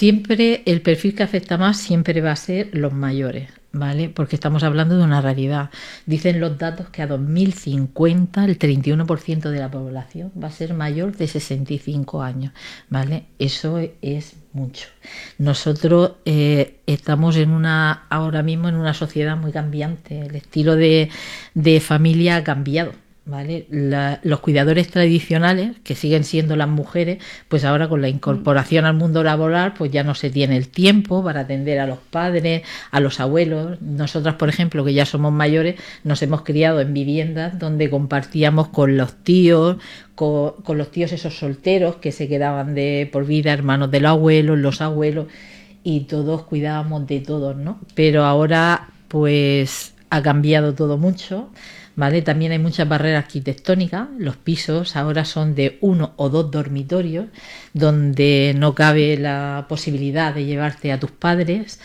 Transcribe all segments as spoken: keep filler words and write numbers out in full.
Siempre el perfil que afecta más siempre va a ser los mayores, ¿vale? Porque estamos hablando de una realidad. Dicen los datos que a dos mil cincuenta el treinta y uno por ciento de la población va a ser mayor de sesenta y cinco años, ¿vale? Eso es mucho. Nosotros eh, estamos en una ahora mismo en una sociedad muy cambiante. El estilo de, de familia ha cambiado. ¿Vale? La, los cuidadores tradicionales, que siguen siendo las mujeres, pues ahora con la incorporación al mundo laboral, pues ya no se tiene el tiempo para atender a los padres, a los abuelos. Nosotras, por ejemplo, que ya somos mayores, nos hemos criado en viviendas donde compartíamos con los tíos, con, con los tíos esos solteros que se quedaban de por vida, hermanos de los abuelos, los abuelos, y todos cuidábamos de todos, ¿no? Pero ahora, pues ha cambiado todo mucho. ¿Vale? También hay muchas barreras arquitectónicas. Los pisos ahora son de uno o dos dormitorios, donde no cabe la posibilidad de llevarte a tus padres,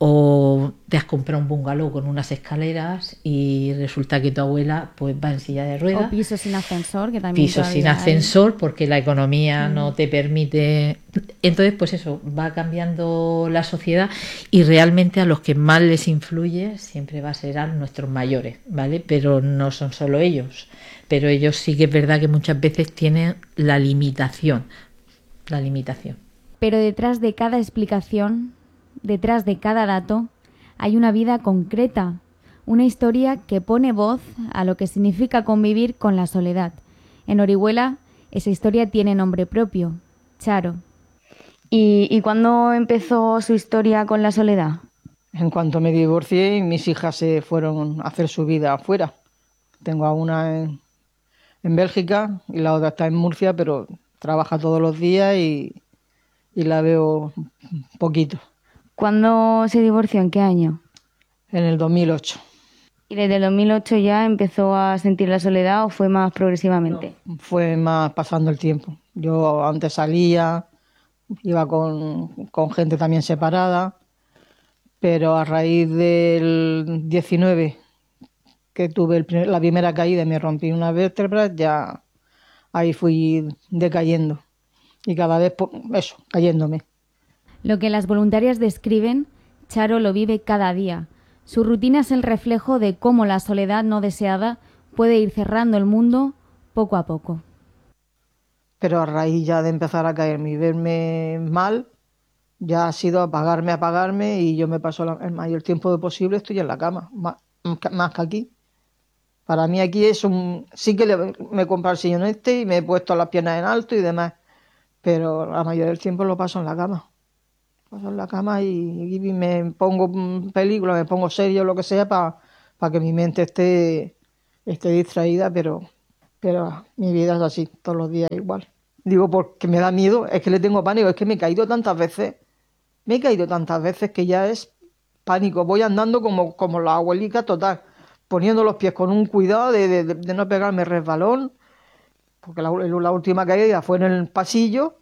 o te has comprado un bungalow con unas escaleras y resulta que tu abuela pues va en silla de ruedas. O pisos sin ascensor, que también pisos sin ascensor hay. Porque la economía mm. no te permite. Entonces, pues eso, va cambiando la sociedad, y realmente a los que más les influye siempre va a ser a nuestros mayores, ¿vale? Pero no son solo ellos, pero ellos sí que es verdad que muchas veces tienen la limitación, la limitación. Pero detrás de cada explicación, detrás de cada dato, hay una vida concreta, una historia que pone voz a lo que significa convivir con la soledad. En Orihuela, esa historia tiene nombre propio, Charo. ¿Y, ¿Y cuándo empezó su historia con la soledad? En cuanto me divorcié y mis hijas se fueron a hacer su vida afuera. Tengo a una en, en Bélgica y la otra está en Murcia, pero trabaja todos los días y, y la veo poquito. ¿Cuándo se divorció? ¿En qué año? En el dos mil ocho. ¿Y desde el dos mil ocho ya empezó a sentir la soledad o fue más progresivamente? No, fue más pasando el tiempo. Yo antes salía, iba con, con gente también separada, pero a raíz del diecinueve, que tuve el primer, la primera caída y me rompí una vértebra, ya ahí fui decayendo. Y cada vez, eso, cayéndome. Lo que las voluntarias describen, Charo lo vive cada día. Su rutina es el reflejo de cómo la soledad no deseada puede ir cerrando el mundo poco a poco. Pero a raíz ya de empezar a caerme y verme mal, ya ha sido apagarme, apagarme, y yo me paso la, el mayor tiempo posible estoy en la cama, más, más que aquí. Para mí aquí es un... Sí que le, me he comprado el sillón este y me he puesto las piernas en alto y demás, pero la mayoría del tiempo lo paso en la cama. Paso en la cama y, y me pongo películas, me pongo series o lo que sea para pa que mi mente esté, esté distraída, pero, pero mi vida es así, todos los días igual. Digo, porque me da miedo, es que le tengo pánico, es que me he caído tantas veces, me he caído tantas veces que ya es pánico. Voy andando como, como la abuelica total, poniendo los pies con un cuidado de, de, de no pegarme resbalón, porque la, la última caída fue en el pasillo.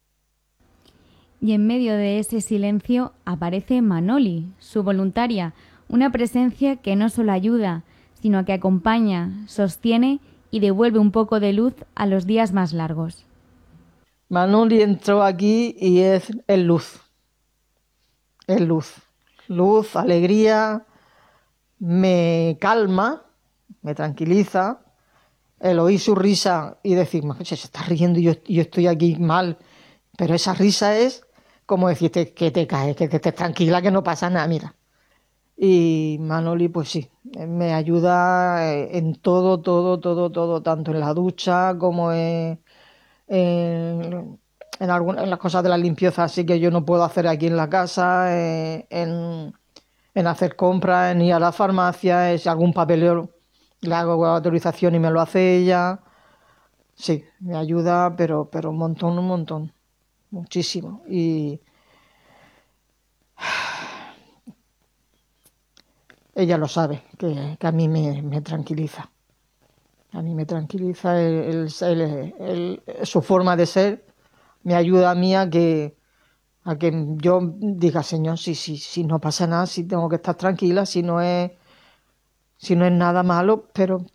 Y en medio de ese silencio aparece Manoli, su voluntaria, una presencia que no solo ayuda, sino que acompaña, sostiene y devuelve un poco de luz a los días más largos. Manoli entró aquí y es, es luz, es luz, luz, alegría, me calma, me tranquiliza, el oír su risa y decir, se está riendo y yo, yo estoy aquí mal, pero esa risa es como decirte que te caes, que te estés tranquila, que no pasa nada, mira. Y Manoli, pues sí, me ayuda en todo, todo, todo, todo, tanto en la ducha como en, en, en, algunas, en las cosas de la limpieza, así que yo no puedo hacer aquí en la casa, en, en, en hacer compras, en ir a la farmacia, si algún papeleo le hago autorización y me lo hace ella. Sí, me ayuda, pero, pero un montón, un montón. Muchísimo. Y ella lo sabe, que, que a mí me, me tranquiliza. A mí me tranquiliza el, el, el, el, su forma de ser, me ayuda a mí a que, a que yo diga, Señor, si, si, si no pasa nada, si tengo que estar tranquila, si no es, si no es nada malo, pero...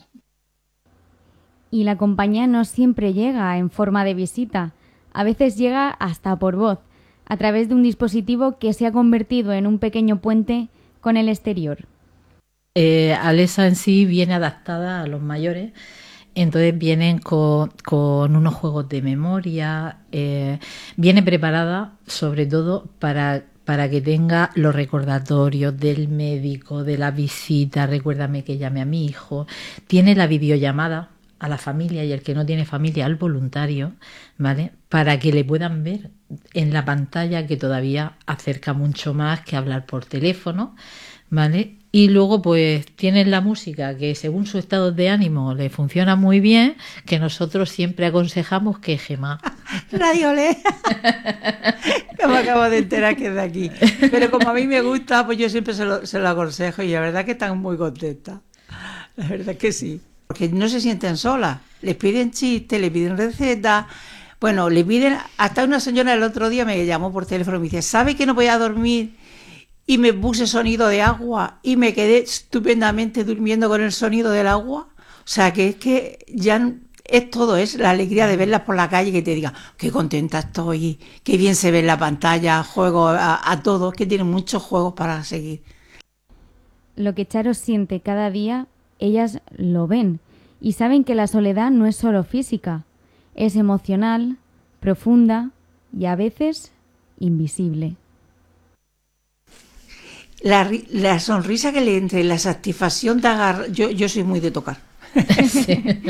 Y la compañía no siempre llega en forma de visita, a veces llega hasta por voz. a través de un dispositivo que se ha convertido en un pequeño puente con el exterior. Eh, Alexa en sí viene adaptada a los mayores, entonces vienen con, con unos juegos de memoria, eh, viene preparada sobre todo para, para que tenga los recordatorios del médico, de la visita, recuérdame que llame a mi hijo, tiene la videollamada a la familia y el que no tiene familia al voluntario, ¿vale? Para que le puedan ver en la pantalla, que todavía acerca mucho más que hablar por teléfono, ¿vale? Y luego pues tienen la música que según su estado de ánimo le funciona muy bien, que nosotros siempre aconsejamos que Gemma. Radio Le. Que me acabo de enterar que es de aquí. Pero como a mí me gusta, pues yo siempre se lo, se lo aconsejo y la verdad que están muy contentas. La verdad que sí. Porque no se sienten solas. Les piden chistes, les piden recetas. Bueno, le piden... Hasta una señora el otro día me llamó por teléfono y me dice, ¿sabe que no voy a dormir? Y me puse sonido de agua y me quedé estupendamente durmiendo con el sonido del agua. O sea, que es que ya es todo, es la alegría de verlas por la calle y que te digan, qué contenta estoy, qué bien se ve en la pantalla, juego a, a todos, que tienen muchos juegos para seguir. Lo que Charo siente cada día, ellas lo ven y saben que la soledad no es solo física, es emocional, profunda y a veces invisible. La, la sonrisa que le entre, la satisfacción de agarrar... Yo, yo soy muy de tocar. Sí.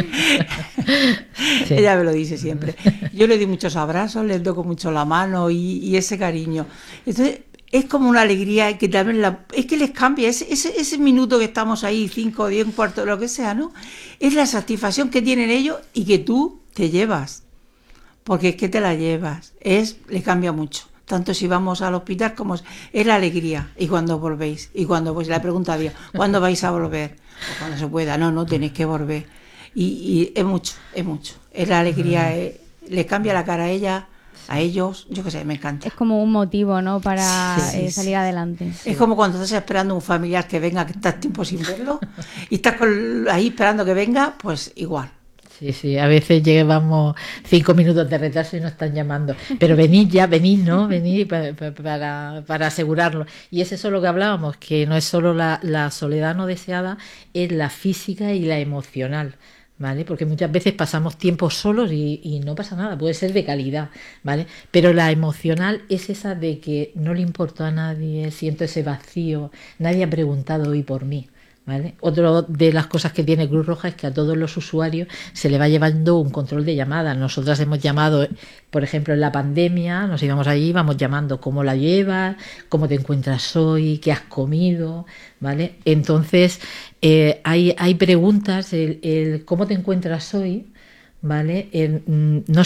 Sí. Ella me lo dice siempre. Yo le doy muchos abrazos, le toco mucho la mano y, y ese cariño. Entonces, es como una alegría que también la, es que les cambia. Ese, ese, ese minuto que estamos ahí, cinco, diez, un cuarto, lo que sea, ¿no? Es la satisfacción que tienen ellos y que tú te llevas. Porque es que te la llevas. Es, le cambia mucho. Tanto si vamos al hospital como es, es la alegría. Y cuando volvéis. Y cuando, pues la pregunta a Dios, ¿cuándo vais a volver? Pues cuando se pueda. No, no, tenéis que volver. Y, y es mucho, es mucho. Es la alegría, uh-huh. es, le cambia la cara a ella, a ellos, yo qué sé, me encanta. Es como un motivo, ¿no? Para sí, eh, salir sí. adelante. Es como cuando estás esperando a un familiar que venga, que estás tiempo sin verlo, y estás con, ahí esperando que venga, pues igual. Sí, sí, a veces llevamos cinco minutos de retraso y nos están llamando. Pero venid ya, venid, ¿no? Venid para, para, para asegurarlo. Y es eso lo que hablábamos, que no es solo la, la soledad no deseada, es la física y la emocional, ¿vale? Porque muchas veces pasamos tiempo solos y, y no pasa nada, puede ser de calidad, ¿vale? Pero la emocional es esa de que no le importó a nadie, siento ese vacío, nadie ha preguntado hoy por mí. ¿Vale? Otra de las cosas que tiene Cruz Roja es que a todos los usuarios se le va llevando un control de llamadas. Nosotras hemos llamado, por ejemplo, en la pandemia, nos íbamos allí, íbamos llamando cómo la llevas, cómo te encuentras hoy, qué has comido, ¿vale? Entonces, eh, hay, hay preguntas, el, el cómo te encuentras hoy, ¿vale? El, no